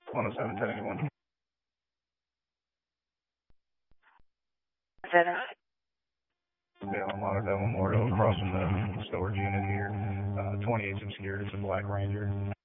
107, 1081. Yeah, I'm on Lauderdale Memorial across from the storage unit here. 28 obscured. It's a Black Ranger.